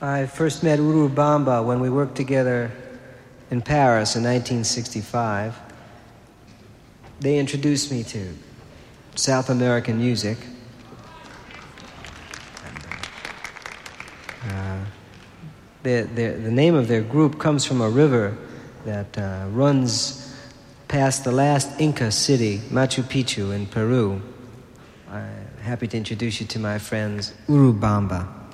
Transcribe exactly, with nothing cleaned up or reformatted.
I first met Urubamba when we worked together in Paris in nineteen sixty-five. They introduced me to South American music. Uh, the, the, the name of their group comes from a river that uh, runs past the last Inca city, Machu Picchu in Peru. I'm happy to introduce you to my friends, Urubamba.